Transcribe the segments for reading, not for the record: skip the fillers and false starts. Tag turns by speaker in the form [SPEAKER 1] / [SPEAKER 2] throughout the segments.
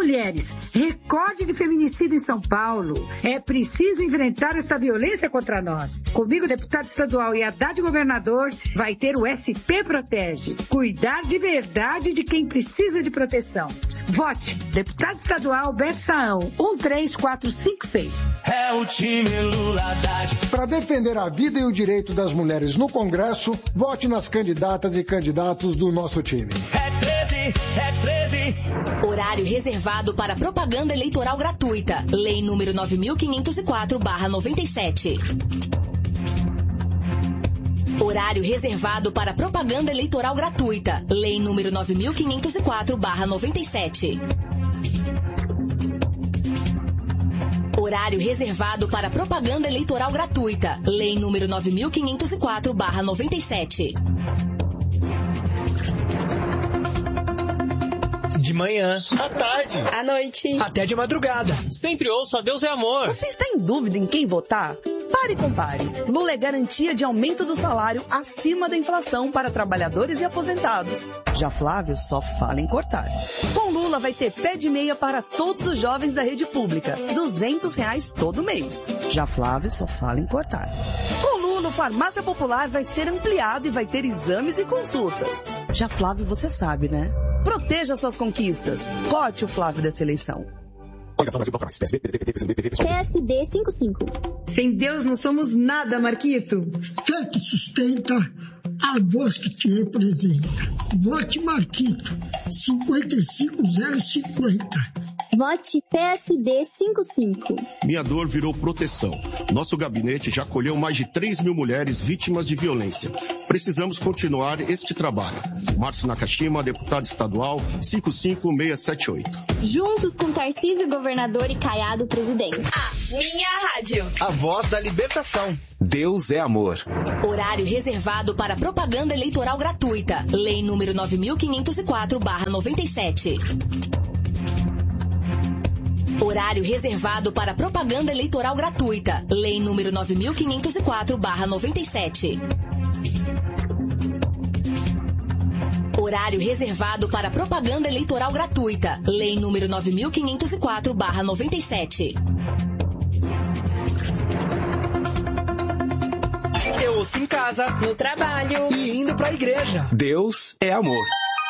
[SPEAKER 1] mulheres. Recorde de feminicídio em São Paulo. É preciso enfrentar esta violência contra nós. Comigo, deputado estadual e Haddad governador, vai ter o SP Protege. Cuidar de verdade de quem precisa de proteção. Vote. Deputado estadual Beto Saão, 13456.
[SPEAKER 2] É o time Lula Haddad.
[SPEAKER 3] Para defender a vida e o direito das mulheres no Congresso, vote nas candidatas e candidatos do nosso time.
[SPEAKER 2] É 13.
[SPEAKER 4] Horário reservado para propaganda eleitoral gratuita. Lei número 9504/97. Horário reservado para propaganda eleitoral gratuita. Lei número 9504/97. Horário reservado para propaganda eleitoral gratuita. Lei número 9504/97.
[SPEAKER 5] De manhã, à tarde,
[SPEAKER 6] à noite,
[SPEAKER 5] até de madrugada.
[SPEAKER 7] Sempre ouço a Deus é amor.
[SPEAKER 6] Você está em dúvida em quem votar? Pare e compare. Lula é garantia de aumento do salário acima da inflação para trabalhadores e aposentados. Já Flávio só fala em cortar. Com Lula vai ter pé de meia para todos os jovens da rede pública. R$200 todo mês. Já Flávio só fala em cortar. Com Lula, o Farmácia Popular vai ser ampliado e vai ter exames e consultas. Já Flávio, você sabe, né? Proteja suas conquistas. Cote o Flávio dessa eleição.
[SPEAKER 8] PSD 55.
[SPEAKER 6] Sem Deus não somos nada, Marquito.
[SPEAKER 9] Fé que sustenta, a voz que te representa. Vote Marquito, 55050.
[SPEAKER 8] Vote PSD 55.
[SPEAKER 10] Minha dor virou proteção. Nosso gabinete já acolheu mais de 3 mil mulheres vítimas de violência. Precisamos continuar este trabalho. Márcio Nakashima, deputado estadual, 55678.
[SPEAKER 8] Juntos com Tarcísio, governador, e Caiado, presidente.
[SPEAKER 4] A minha rádio.
[SPEAKER 5] A voz da libertação.
[SPEAKER 11] Deus é amor.
[SPEAKER 4] Horário reservado para propaganda eleitoral gratuita. Lei número 9504/97. Horário reservado para propaganda eleitoral gratuita. Lei número 9504/97. Horário reservado para propaganda eleitoral gratuita. Lei número 9504/97.
[SPEAKER 5] Eu ouço em casa,
[SPEAKER 6] no trabalho
[SPEAKER 5] e indo pra igreja.
[SPEAKER 11] Deus é amor.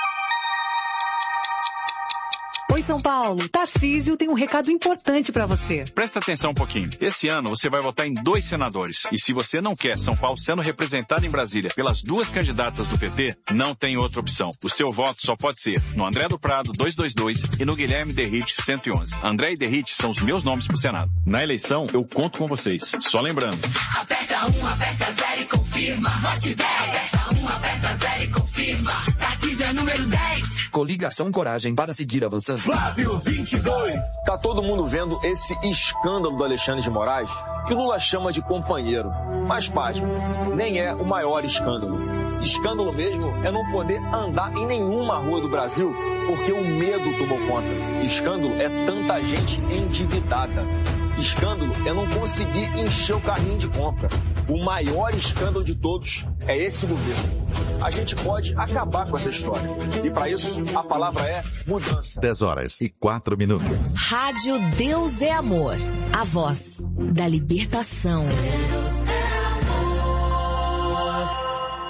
[SPEAKER 12] Oi, São Paulo. Tarcísio tem um recado importante para você.
[SPEAKER 13] Presta atenção um pouquinho. Esse ano você vai votar em 2 senadores. E se você não quer São Paulo sendo representado em Brasília pelas 2 candidatas do PT, não tem outra opção. O seu voto só pode ser no André do Prado 222 e no Guilherme Derrite 111. André e Derrite são os meus nomes pro Senado. Na eleição, eu conto com vocês. Só lembrando.
[SPEAKER 2] Aperta 1, aperta 0 e confirma. Vote 10. Aperta 1, aperta 0 e confirma. Tarcísio é número 10.
[SPEAKER 11] Coligação Coragem para seguir avançando.
[SPEAKER 2] Flávio 22.
[SPEAKER 14] Tá todo mundo vendo esse escândalo do Alexandre de Moraes, que o Lula chama de companheiro. Mas, pasme, nem é o maior escândalo. Escândalo mesmo é não poder andar em nenhuma rua do Brasil porque o medo tomou conta. Escândalo é tanta gente endividada. Escândalo é não conseguir encher o carrinho de compra. O maior escândalo de todos é esse governo. A gente pode acabar com essa história. E para isso, a palavra é mudança.
[SPEAKER 11] 10h04.
[SPEAKER 4] Rádio Deus é Amor. A voz da libertação.
[SPEAKER 2] Deus é amor.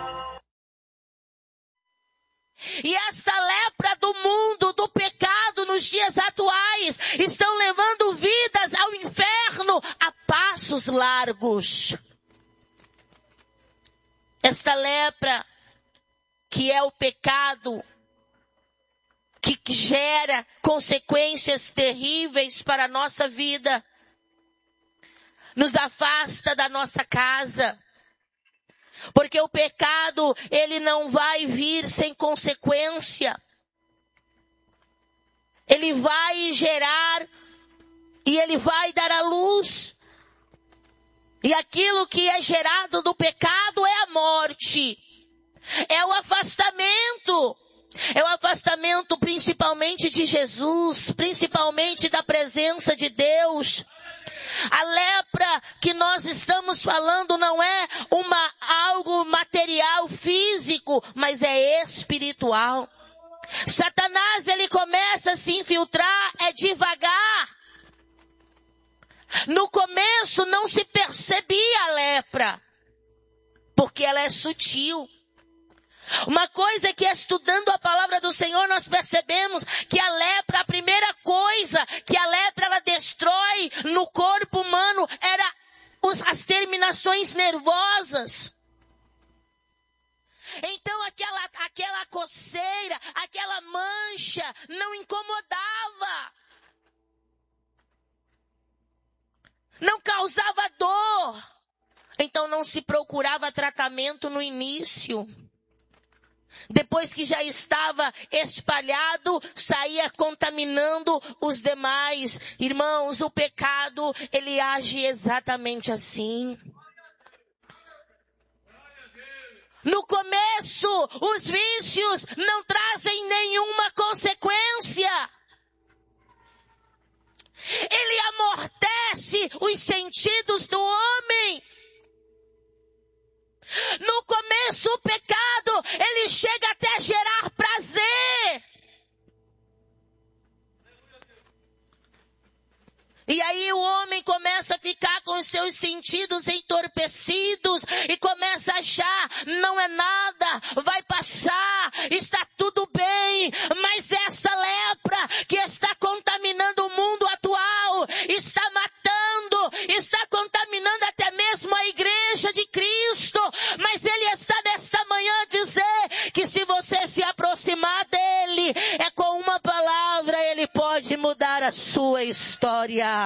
[SPEAKER 15] E esta lepra do mundo, do pecado nos dias atuais, estão levando vidas ao inferno a passos largos. Esta lepra, que é o pecado, que gera consequências terríveis para a nossa vida, nos afasta da nossa casa. Porque o pecado, ele não vai vir sem consequência. Ele vai gerar e ele vai dar à luz. E aquilo que é gerado do pecado é a morte. É o afastamento. É o afastamento principalmente de Jesus, principalmente da presença de Deus. A lepra que nós estamos falando não é algo material, físico, mas é espiritual. Satanás, ele começa a se infiltrar devagar. No começo não se percebia a lepra, porque ela é sutil. Uma coisa é que estudando a palavra do Senhor nós percebemos que a lepra, a primeira coisa que a lepra ela destrói no corpo humano era as terminações nervosas. Então aquela coceira, aquela mancha não incomodava. Não causava dor. Então não se procurava tratamento no início. Depois que já estava espalhado, saía contaminando os demais. Irmãos, o pecado, ele age exatamente assim. No começo, os vícios não trazem nenhuma consequência. Ele amortece os sentidos do homem. No começo, o pecado, ele chega até a gerar prazer. E aí o homem começa a ficar com os seus sentidos entorpecidos e começa a achar, não é nada, vai passar, está tudo bem. Mas essa lepra que está contaminando o mundo atual, está matando, está contaminando até mesmo a igreja de Cristo. Mas ele está nesta manhã a dizer que se você se aproximar dele, é com uma palavra ele pode mudar a sua história.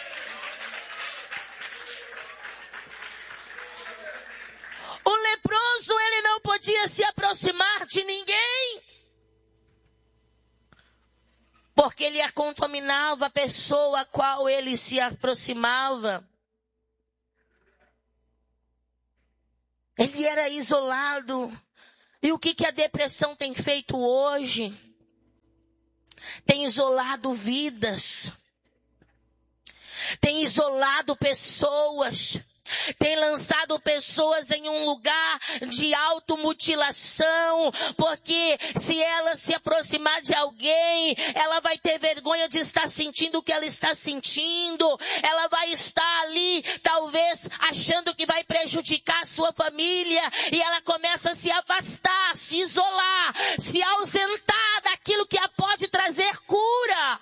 [SPEAKER 15] O leproso, ele não podia se aproximar de ninguém, porque ele contaminava a pessoa a qual ele se aproximava. Ele era isolado. E o que a depressão tem feito hoje? Tem isolado vidas. Tem isolado pessoas. Tem lançado pessoas em um lugar de automutilação, porque se ela se aproximar de alguém, ela vai ter vergonha de estar sentindo o que ela está sentindo, ela vai estar ali, talvez, achando que vai prejudicar a sua família, e ela começa a se afastar, se isolar, se ausentar daquilo que a pode trazer cura.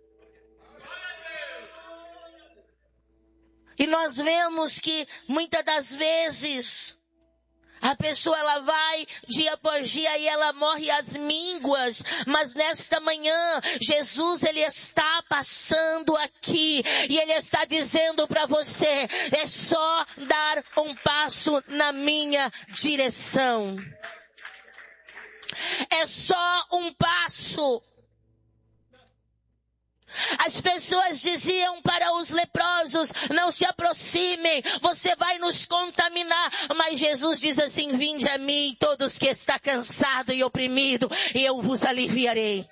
[SPEAKER 15] E nós vemos que muitas das vezes a pessoa ela vai dia após dia e ela morre às mínguas. Mas nesta manhã Jesus ele está passando aqui e ele está dizendo para você, é só dar um passo na minha direção. É só um passo. As pessoas diziam para os leprosos, não se aproximem, você vai nos contaminar. Mas Jesus diz assim, vinde a mim todos que está cansado e oprimido, e eu vos aliviarei.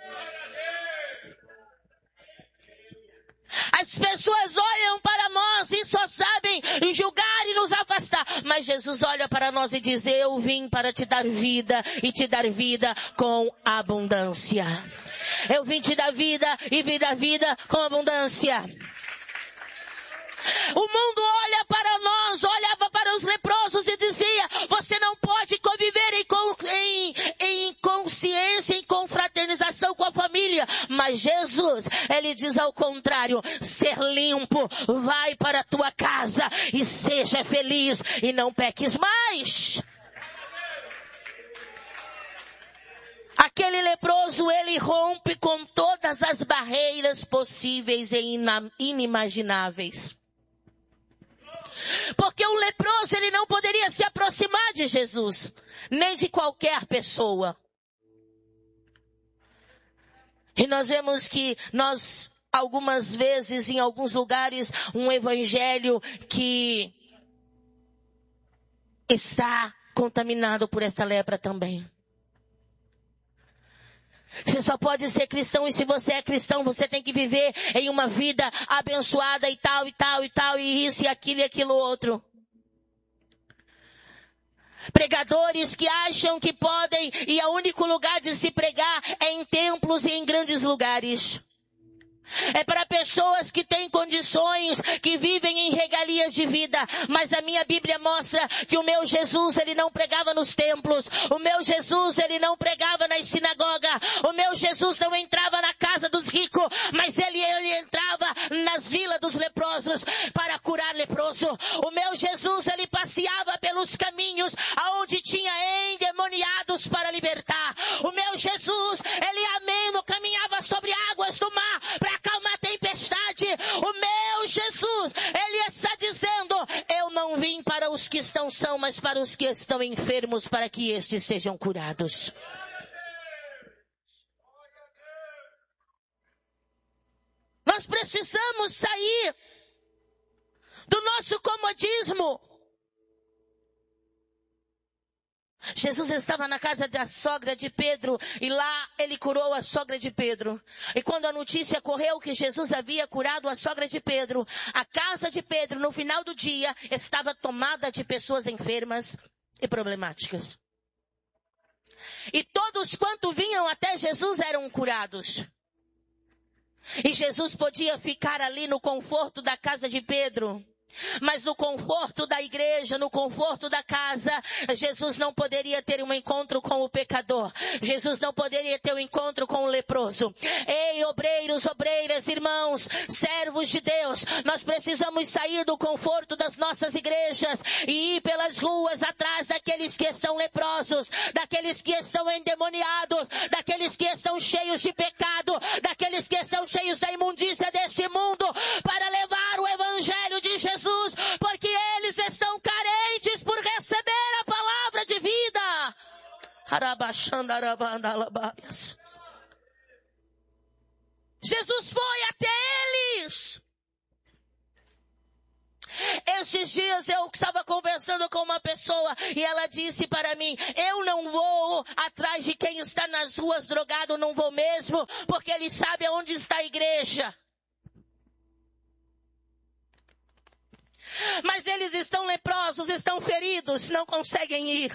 [SPEAKER 15] As pessoas olham para nós e só sabem julgar e nos afastar. Mas Jesus olha para nós e diz, eu vim para te dar vida e te dar vida com abundância. Eu vim te dar vida e vida com abundância. O mundo olha para nós, olhava para os leprosos e dizia, você não pode conviver em consciência, em confraternização com a família. Mas Jesus, ele diz ao contrário, ser limpo, vai para a tua casa e seja feliz e não peques mais. Aquele leproso, ele rompe com todas as barreiras possíveis e inimagináveis. Porque o leproso, ele não poderia se aproximar de Jesus, nem de qualquer pessoa. E nós vemos que algumas vezes, em alguns lugares, um evangelho que está contaminado por esta lepra também. Você só pode ser cristão e se você é cristão, você tem que viver em uma vida abençoada e tal, e isso, e aquilo outro. Pregadores que acham que podem, e o único lugar de se pregar é em templos e em grandes lugares. É para pessoas que têm condições, que vivem em regalias de vida. Mas a minha Bíblia mostra que o meu Jesus, ele não pregava nos templos. O meu Jesus, ele não pregava nas sinagogas. O meu Jesus não entrava na casa dos ricos. Mas ele entrava nas vilas dos leprosos para curar leproso. O meu Jesus, ele passeava pelos caminhos aonde tinha endemoniados para libertar. O meu Jesus, ele ameno, caminhava sobre águas do mar para acalmar a tempestade. O meu Jesus, ele está dizendo: eu não vim para os que estão são, mas para os que estão enfermos, para que estes sejam curados. Nós precisamos sair do nosso comodismo. Jesus estava na casa da sogra de Pedro e lá ele curou a sogra de Pedro. E quando a notícia correu que Jesus havia curado a sogra de Pedro, a casa de Pedro no final do dia estava tomada de pessoas enfermas e problemáticas. E todos quanto vinham até Jesus eram curados. E Jesus podia ficar ali no conforto da casa de Pedro. Mas no conforto da igreja, no conforto da casa, Jesus não poderia ter um encontro com o pecador. Jesus não poderia ter um encontro com o leproso. Ei, obreiros, obreiras, irmãos, servos de Deus, nós precisamos sair do conforto das nossas igrejas e ir pelas ruas atrás daqueles que estão leprosos, daqueles que estão endemoniados, daqueles que estão cheios de pecado, daqueles que estão cheios da imundícia deste mundo, para levar o evangelho de Jesus, porque eles estão carentes por receber a palavra de vida. Jesus foi até eles. Esses dias eu estava conversando com uma pessoa e ela disse para mim: eu não vou atrás de quem está nas ruas drogado, não vou mesmo, porque ele sabe onde está a igreja. Mas eles estão leprosos, estão feridos, não conseguem ir.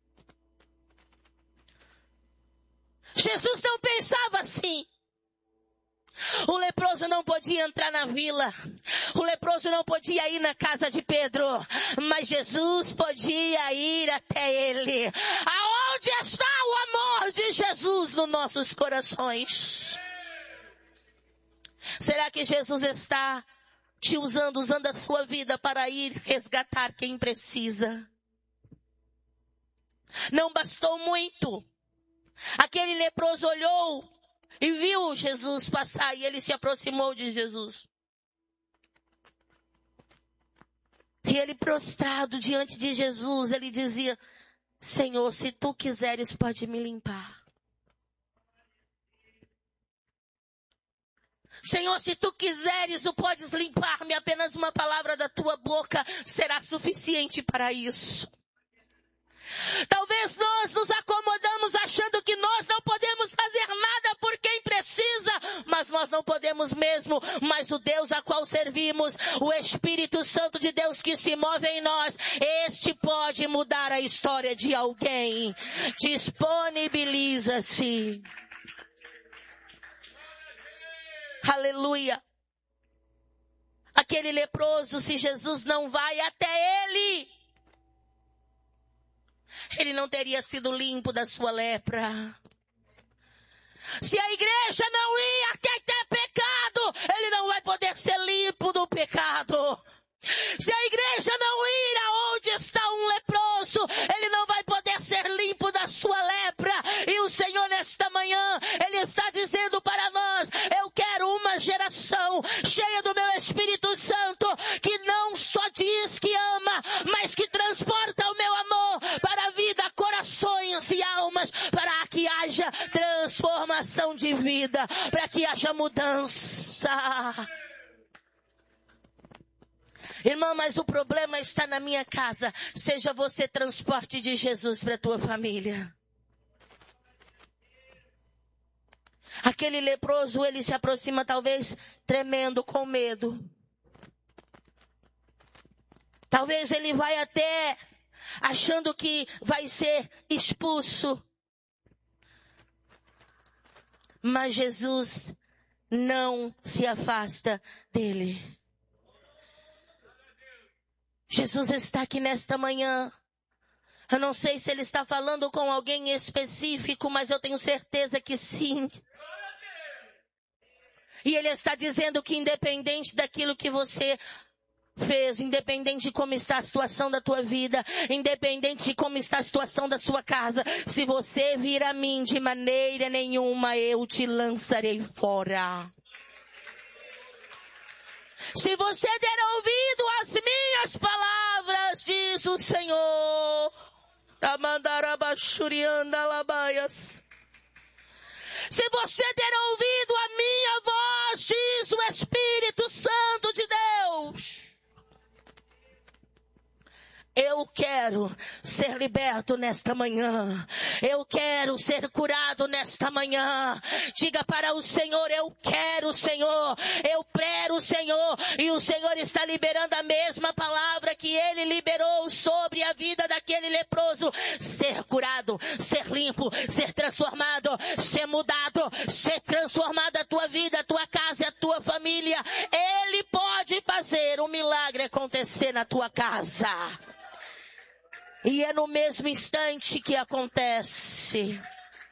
[SPEAKER 15] Jesus não pensava assim. O leproso não podia entrar na vila. O leproso não podia ir na casa de Pedro. Mas Jesus podia ir até ele. Aonde está o amor de Jesus nos nossos corações? Será que Jesus está te usando a sua vida para ir resgatar quem precisa? Não bastou muito. Aquele leproso olhou e viu Jesus passar e ele se aproximou de Jesus. E ele, prostrado diante de Jesus, ele dizia: Senhor, se tu quiseres, pode me limpar. Senhor, se tu quiseres, tu podes limpar-me. Apenas uma palavra da tua boca será suficiente para isso. Talvez nós nos acomodamos achando que nós não podemos fazer nada por quem precisa, mas nós não podemos mesmo. Mas o Deus a qual servimos, o Espírito Santo de Deus que se move em nós, este pode mudar a história de alguém. Disponibiliza-se. Aleluia. Aquele leproso, se Jesus não vai até ele, ele não teria sido limpo da sua lepra. Se a igreja não ir a quem tem pecado, ele não vai poder ser limpo do pecado. Se a igreja não ir aonde está um leproso, ele não vai poder ser limpo da sua lepra. E o Senhor nesta manhã, ele está dizendo para nós: eu quero uma geração cheia do meu Espírito Santo, que não só diz que ama, mas que transporta o meu amor para a vida, corações e almas, para que haja transformação de vida, para que haja mudança. Irmã, mas o problema está na minha casa. Seja você transporte de Jesus para a tua família. Aquele leproso, ele se aproxima talvez tremendo, com medo. Talvez ele vai até achando que vai ser expulso. Mas Jesus, não se afasta dele. Jesus está aqui nesta manhã. Eu não sei se ele está falando com alguém específico, mas eu tenho certeza que sim. E ele está dizendo que independente daquilo que você fez, independente de como está a situação da tua vida, independente de como está a situação da sua casa, se você vir a mim, de maneira nenhuma eu te lançarei fora. Se você der ouvido às minhas palavras, diz o Senhor, se você der ouvido à minha voz, diz o Espírito Santo de Deus, eu quero ser liberto nesta manhã. Eu quero ser curado nesta manhã. Diga para o Senhor, eu quero, Senhor. Eu quero, Senhor. E o Senhor está liberando a mesma palavra que Ele liberou sobre a vida daquele leproso. Ser curado, ser limpo, ser transformado, ser mudado, ser transformada a tua vida, a tua casa e a tua família. Ele pode fazer um milagre acontecer na tua casa. E é no mesmo instante que acontece.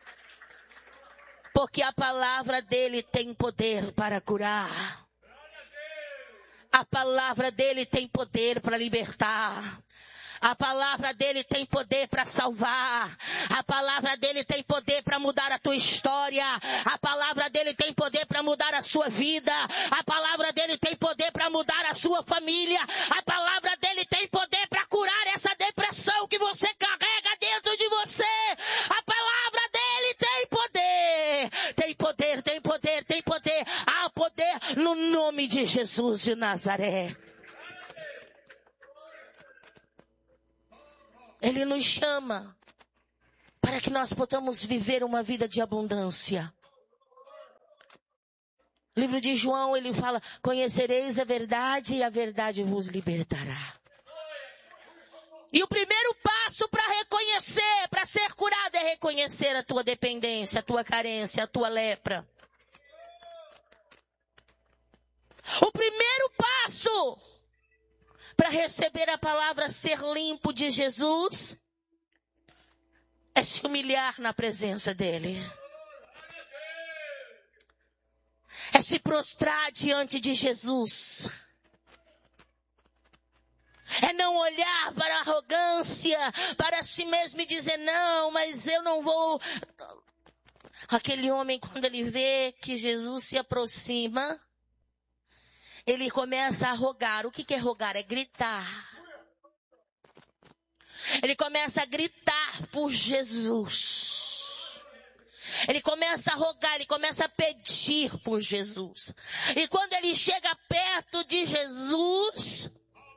[SPEAKER 15] Porque a palavra dele tem poder para curar. A palavra dele tem poder para libertar. A palavra dele tem poder para salvar. A palavra dele tem poder para mudar a tua história. A palavra dele tem poder para mudar a sua vida. A palavra dele tem poder para mudar a sua família. A palavra dele tem poder para curar essa depressão que você carrega dentro de você. A palavra dele tem poder. Tem poder, tem poder, tem poder. Há poder no nome de Jesus de Nazaré. Ele nos chama para que nós possamos viver uma vida de abundância. O livro de João, ele fala, conhecereis a verdade e a verdade vos libertará. E o primeiro passo para reconhecer, para ser curado, é reconhecer a tua dependência, a tua carência, a tua lepra. O primeiro passo para receber a palavra ser limpo de Jesus é se humilhar na presença dele. É se prostrar diante de Jesus. É não olhar para a arrogância, para si mesmo e dizer, não, mas eu não vou. Aquele homem, quando ele vê que Jesus se aproxima, ele começa a rogar. O que é rogar? É gritar. Ele começa a gritar por Jesus. Ele começa a rogar, ele começa a pedir por Jesus. E quando ele chega perto de Jesus,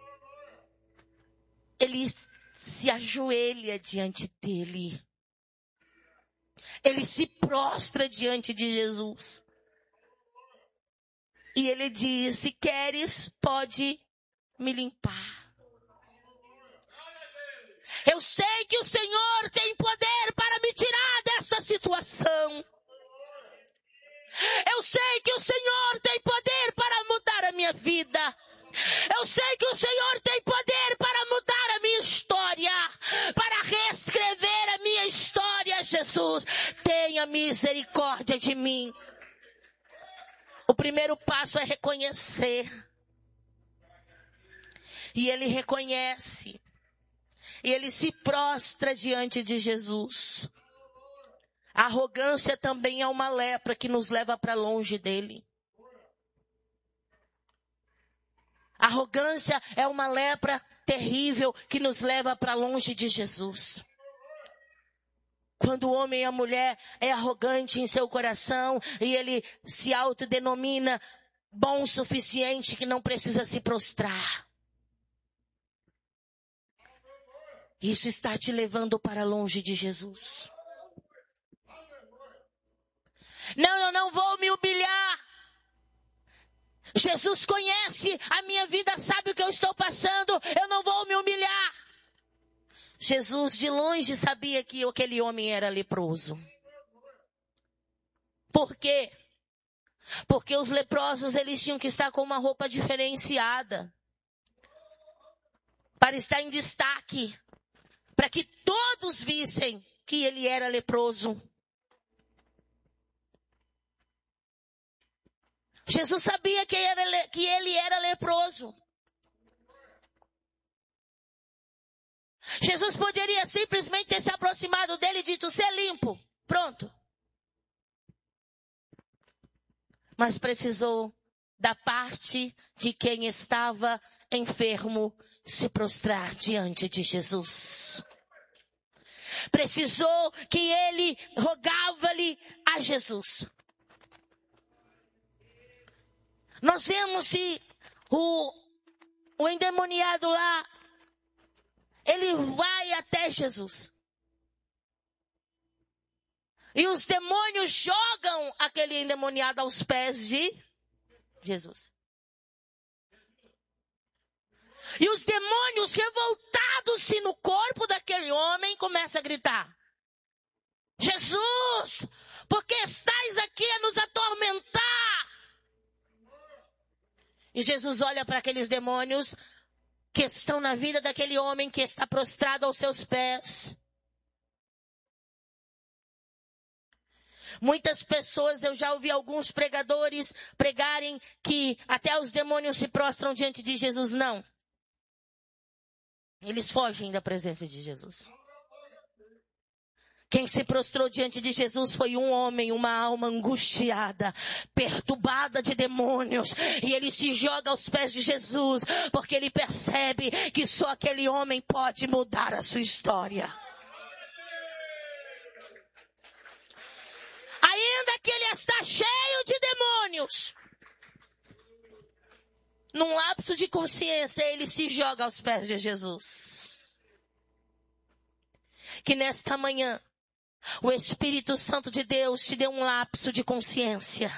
[SPEAKER 15] ele se ajoelha diante dele. Ele se prostra diante de Jesus. E ele diz, se queres, pode me limpar. Eu sei que o Senhor tem poder para me tirar dessa situação. Eu sei que o Senhor tem poder para mudar a minha vida. Eu sei que o Senhor tem poder para mudar a minha história, para reescrever a minha história, Jesus. Tenha misericórdia de mim. O primeiro passo é reconhecer. E ele reconhece. E ele se prostra diante de Jesus. A arrogância também é uma lepra que nos leva para longe dele. A arrogância é uma lepra terrível que nos leva para longe de Jesus. Quando o homem e a mulher é arrogante em seu coração e ele se autodenomina bom o suficiente que não precisa se prostrar. Isso está te levando para longe de Jesus. Não, eu não vou me humilhar. Jesus conhece a minha vida, sabe o que eu estou passando, eu não vou me humilhar. Jesus de longe sabia que aquele homem era leproso. Por quê? Porque os leprosos, eles tinham que estar com uma roupa diferenciada. Para estar em destaque. Para que todos vissem que ele era leproso. Jesus sabia que ele era leproso. Jesus poderia simplesmente ter se aproximado dele e dito, "Você é limpo." Pronto. Mas precisou da parte de quem estava enfermo se prostrar diante de Jesus. Precisou que ele rogava-lhe a Jesus. Nós vemos se o endemoniado lá, ele vai até Jesus. E os demônios jogam aquele endemoniado aos pés de Jesus. E os demônios, revoltados-se no corpo daquele homem, começam a gritar, "Jesus, por que estais aqui a nos atormentar?" E Jesus olha para aqueles demônios que estão na vida daquele homem que está prostrado aos seus pés. Muitas pessoas, eu já ouvi alguns pregadores pregarem que até os demônios se prostram diante de Jesus. Não. Eles fogem da presença de Jesus. Quem se prostrou diante de Jesus foi um homem, uma alma angustiada, perturbada de demônios. E ele se joga aos pés de Jesus, porque ele percebe que só aquele homem pode mudar a sua história. Ainda que ele está cheio de demônios, num lapso de consciência, ele se joga aos pés de Jesus. Que nesta manhã, o Espírito Santo de Deus te dê um lapso de consciência.